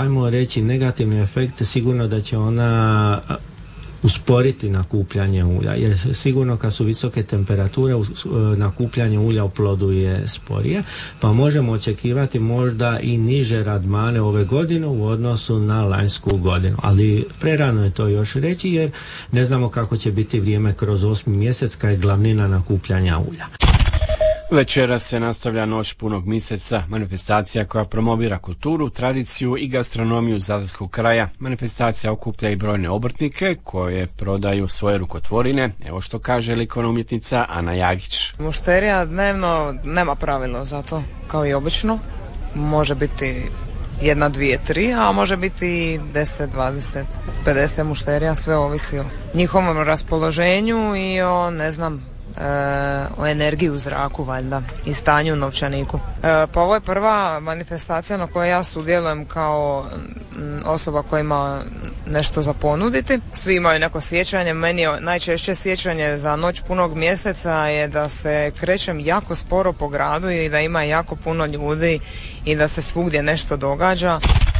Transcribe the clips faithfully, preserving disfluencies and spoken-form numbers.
ajmo reći negativni efekt, sigurno da će ona usporiti nakupljanje ulja, jer sigurno kad su visoke temperature nakupljanje ulja u plodu je sporije, pa možemo očekivati možda i niže radmane ove godine u odnosu na lanjsku godinu, ali prerano je to još reći jer ne znamo kako će biti vrijeme kroz osmi mjesec kad je glavnina nakupljanja ulja. Večeras se nastavlja Noć punog mjeseca, manifestacija koja promovira kulturu, tradiciju i gastronomiju zadarskog kraja. Manifestacija okuplja i brojne obrtnike koje prodaju svoje rukotvorine. Evo što kaže likovna umjetnica Ana Jagić. Mušterija dnevno nema pravilo za to, kao i obično. Može biti jedna, dvije, tri, a može biti deset, dvadeset, pedeset mušterija, sve ovisi o njihovom raspoloženju i o, ne znam, E, o energiji u zraku valjda i stanju u novčaniku. E, pa ovo je prva manifestacija na kojoj ja sudjelujem kao m, osoba koja ima nešto za ponuditi. Svi imaju neko sjećanje, meni najčešće sjećanje za Noć punog mjeseca je da se krećem jako sporo po gradu i da ima jako puno ljudi i da se svugdje nešto događa.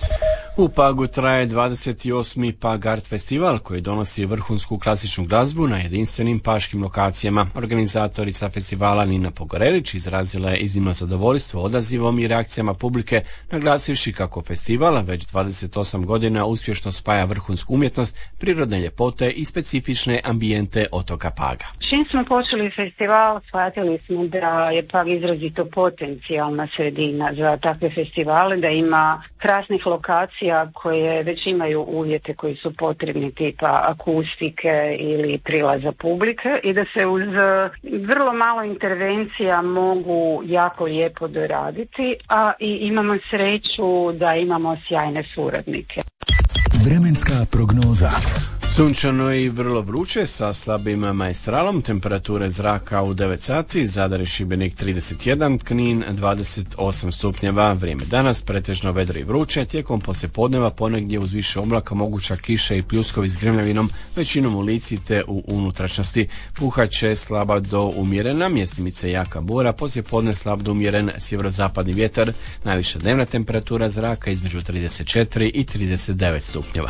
U Pagu traje dvadeset osmi Pag Art Festival koji donosi vrhunsku klasičnu glazbu na jedinstvenim paškim lokacijama. Organizatorica festivala Nina Pogorelić izrazila je iznimno zadovoljstvo odazivom i reakcijama publike, naglasivši kako festival već dvadeset osam godina uspješno spaja vrhunsku umjetnost, prirodne ljepote i specifične ambijente otoka Paga. Čim smo počeli festival, shvatili smo da je Pag izrazito potencijalna sredina za takve festivale, da ima krasnih lokacija koje već imaju uvjete koji su potrebni, tipa akustike ili prilaza publike, i da se uz vrlo malo intervencija mogu jako lijepo doraditi, a i imamo sreću da imamo sjajne suradnike. Vremenska prognoza. Sunčano i vrlo vruće sa slabim maestralom, temperature zraka u devet sati, Zadar i Šibenik trideset jedan, Knin dvadeset osam stupnjeva, vrijeme danas pretežno vedro i vruće, tijekom poslijepodneva ponegdje uz više oblaka moguća kiša i pljuskovi s grmljavinom, većinom u lici te u unutrašnjosti. Puhaće slaba do umjerena, mjestimice jaka bura, poslijepodne slab do umjeren sjeverozapadni vjetar, najviša dnevna temperatura zraka između trideset četiri i trideset devet stupnjeva.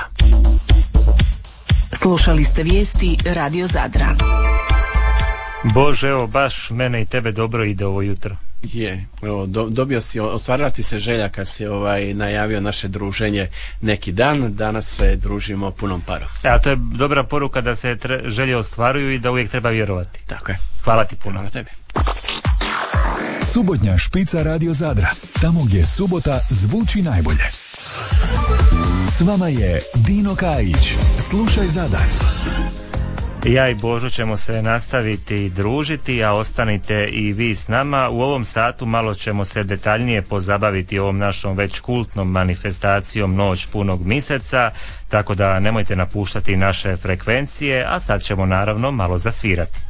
Slušali ste vijesti Radio Zadra. Bože, evo baš mene i tebe dobro ide ovo jutro. Je, evo, do, dobio si, ostvarila ti se želja kad si ovaj, najavio naše druženje neki dan, danas se družimo punom parom. A to je dobra poruka da se tre, želje ostvaruju i da uvijek treba vjerovati. Tako je. Hvala ti puno. Hvala tebi. Subotnja špica Radio Zadra, tamo gdje subota zvuči najbolje. S vama je Dino Kajić. Slušaj Zadar. Ja i Božo ćemo se nastaviti družiti, a ostanite i vi s nama. U ovom satu malo ćemo se detaljnije pozabaviti ovom našom već kultnom manifestacijom Noć punog mjeseca, tako da nemojte napuštati naše frekvencije, a sad ćemo naravno malo zasvirati.